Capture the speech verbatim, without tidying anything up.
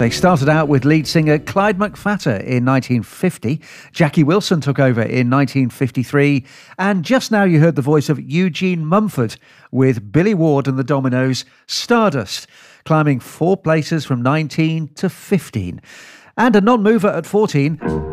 They started out with lead singer Clyde McPhatter in nineteen fifty. Jackie Wilson took over in nineteen fifty-three. And just now you heard the voice of Eugene Mumford with Billy Ward and the Dominoes' Stardust, climbing four places from nineteen to fifteen. And a non-mover at fourteen...